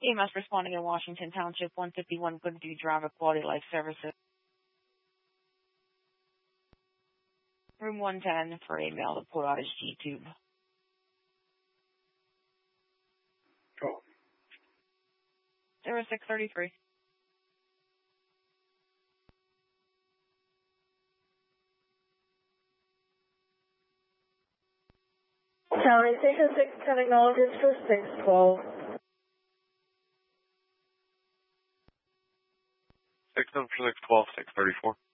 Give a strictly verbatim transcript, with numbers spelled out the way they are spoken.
E M S responding in Washington Township, one fifty-one Goodview Drive, Quality Life Services. Room one ten for a male to pull out his G-tube. Cool. zero six thirty-three. County Station six ten acknowledges for six twelve. six ten for six twelve, six thirty-four.